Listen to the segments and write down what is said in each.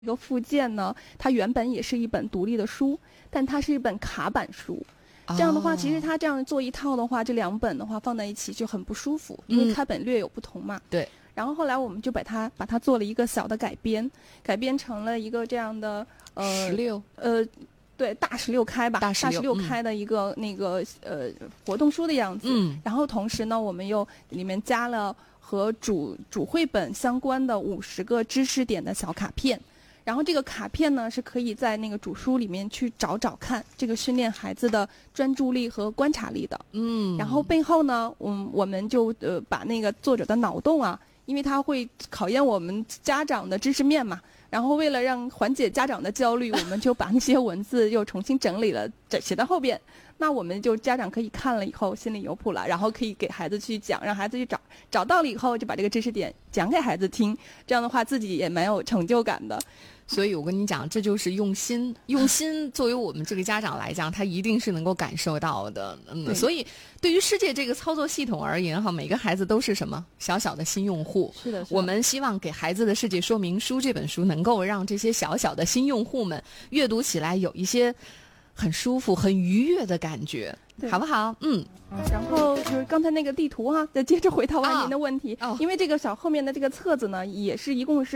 一个附件呢，它原本也是一本独立的书，但它是一本卡版书。这样的话，其实它这样做一套的话，这两本的话放在一起就很不舒服，因为开本略有不同嘛。 对。 然后后来我们就把它做了一个小的改编成了一个这样的 16 对，大16开吧，大16开的一个那个活动书的样子。然后同时呢，我们又里面加了和主绘本相关的50个知识点的小卡片。然后这个卡片呢是可以在那个主书里面去找看，这个训练孩子的专注力和观察力的。然后背后呢，我们就把那个作者的脑洞啊，因为它会考验我们家长的知识面嘛。然后为了让缓解家长的焦虑，我们就把那些文字又重新整理了，写在后边。那我们就家长可以看了以后心里有谱了，然后可以给孩子去讲，让孩子去找到了以后，就把这个知识点讲给孩子听。这样的话，自己也蛮有成就感的。 所以我跟你讲，这就是用心。作为我们这个家长来讲，他一定是能够感受到的。所以对于世界这个操作系统而言，每个孩子都是什么小小的新用户。 是的。 我们希望给孩子的世界说明书这本书，能够让这些小小的新用户们阅读起来有一些很舒服、很愉悦的感觉，好不好？ 然后就是刚才那个地图哈，再接着回答完您的问题。因为这个后面的这个册子呢，也是一共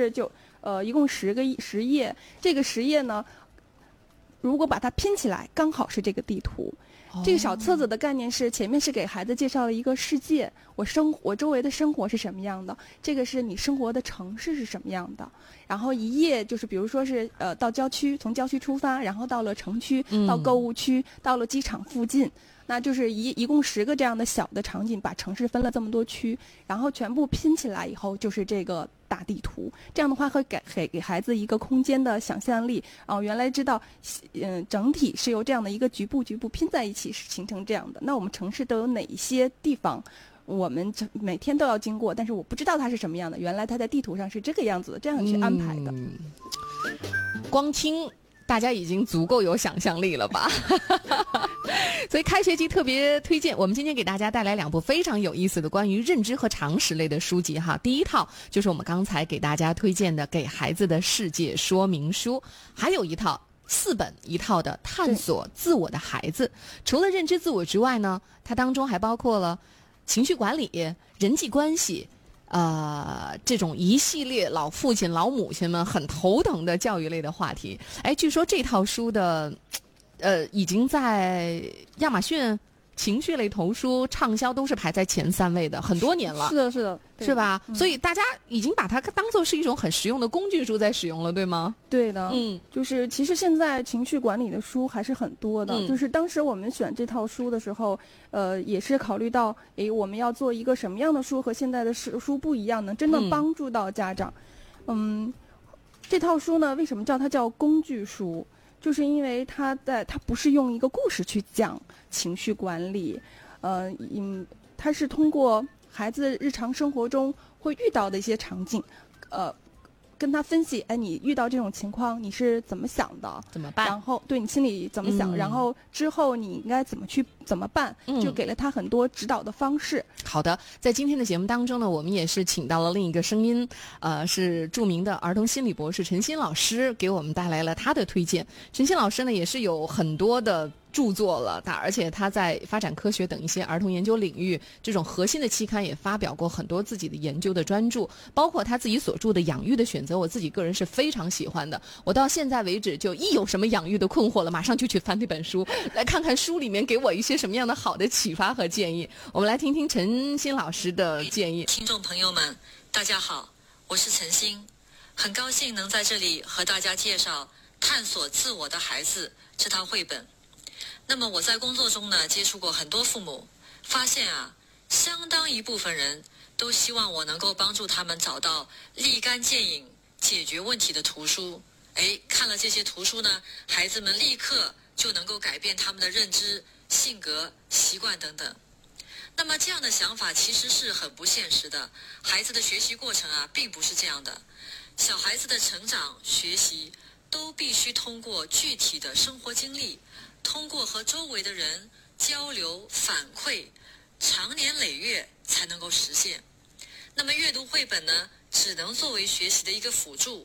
10页。这个10页呢，如果把它拼起来，刚好是这个地图。这个小册子的概念是，前面是给孩子介绍了一个世界，我周围的生活是什么样的，这个是你生活的城市是什么样的。然后一页就是比如说是到郊区，从郊区出发，然后到了城区，到购物区，到了机场附近。那就是一共10个这样的小的场景，把城市分了这么多区，然后全部拼起来以后就是这个大地图。这样的话会给孩子一个空间的想象力。原来知道整体是由这样的一个局部拼在一起形成这样的。那我们城市都有哪一些地方我们每天都要经过，但是我不知道它是什么样的，原来它在地图上是这个样子的，这样去安排的。 光听大家已经足够有想象力了吧？所以开学季特别推荐，我们今天给大家带来2部非常有意思的关于认知和常识类的书籍哈。第一套就是我们刚才给大家推荐的《给孩子的世界说明书》，还有一套4本一套的《探索自我的孩子》。除了认知自我之外呢，它当中还包括了情绪管理、人际关系。这种一系列老父亲老母亲们很头疼的教育类的话题。据说这套书的已经在亚马逊情绪类图书畅销都是排在前3位的，很多年了。 是的， 是吧？所以大家已经把它当作是一种很实用的工具书在使用了，对吗？ 对的。就是其实现在情绪管理的书还是很多的。就是当时我们选这套书的时候，也是考虑到，我们要做一个什么样的书和现在的书不一样，能真的帮助到家长。这套书呢，为什么叫它叫工具书？就是因为它不是用一个故事去讲情绪管理，它是通过孩子日常生活中会遇到的一些场景，跟他分析，你遇到这种情况你是怎么想的， 怎么办？ 然后对你心里怎么想，然后之后你应该怎么办，就给了他很多指导的方式。 好的，在今天的节目当中呢，我们也是请到了另一个声音，是著名的儿童心理博士陈欣老师，给我们带来了他的推荐。陈欣老师呢，也是有很多的著作了，而且他在发展科学等一些儿童研究领域这种核心的期刊也发表过很多自己的研究的专著，包括他自己所著的《养育的选择》，我自己个人是非常喜欢的。我到现在为止，就一有什么养育的困惑了，马上就去翻这本书，来看看书里面给我一些什么样的好的启发和建议。我们来听听陈欣老师的建议。 听众朋友们，大家好，我是陈欣，很高兴能在这里和大家介绍《探索自我的孩子》这套绘本。那么我在工作中呢，接触过很多父母，发现相当一部分人都希望我能够帮助他们找到立竿见影解决问题的图书。看了这些图书呢，孩子们立刻就能够改变他们的认知、性格、习惯等等。那么这样的想法其实是很不现实的，孩子的学习过程并不是这样的。小孩子的成长、学习都必须通过具体的生活经历，通过和周围的人交流反馈，长年累月才能够实现。那么阅读绘本呢，只能作为学习的一个辅助，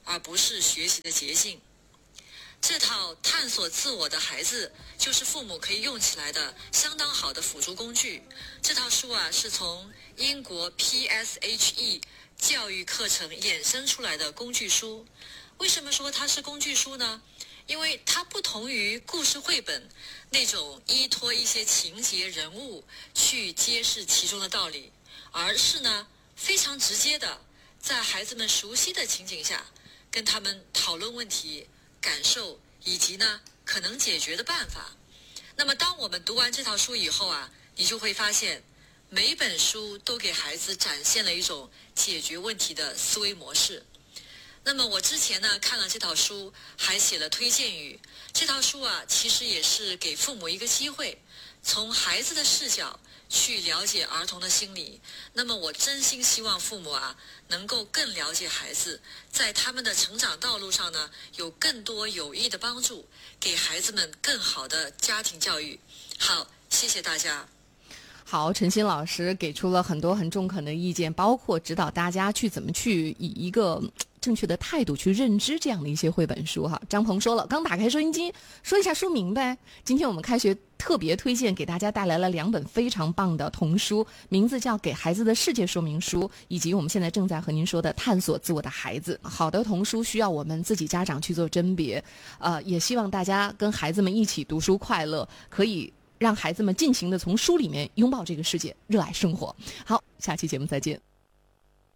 而不是学习的捷径。这套探索自我的孩子就是父母可以用起来的相当好的辅助工具。这套书啊，是从英国 PSHE 教育课程衍生出来的工具书。为什么说它是工具书呢？因为它不同于故事绘本那种依托一些情节人物去揭示其中的道理，而是呢非常直接的在孩子们熟悉的情景下跟他们讨论问题、感受以及呢可能解决的办法。那么当我们读完这套书以后啊，你就会发现每本书都给孩子展现了一种解决问题的思维模式。那么我之前呢看了这套书，还写了推荐语。这套书啊，其实也是给父母一个机会，从孩子的视角去了解儿童的心理。那么我真心希望父母啊，能够更了解孩子，在他们的成长道路上呢，有更多有益的帮助，给孩子们更好的家庭教育。好，谢谢大家。 好，陈鑫老师给出了很多很中肯的意见，包括指导大家去怎么去以一个正确的态度去认知这样的一些绘本书哈。张鹏说了，刚打开收音机，说一下书名呗。今天我们开学特别推荐给大家带来了2本非常棒的童书，名字叫《给孩子的世界说明书》，以及我们现在正在和您说的《探索自我的孩子》。好的童书需要我们自己家长去做甄别，也希望大家跟孩子们一起读书快乐，可以让孩子们尽情的从书里面拥抱这个世界，热爱生活。好，下期节目再见。